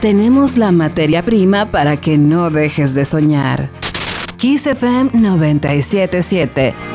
tenemos la materia prima para que no dejes de soñar. Kiss FM 97.7,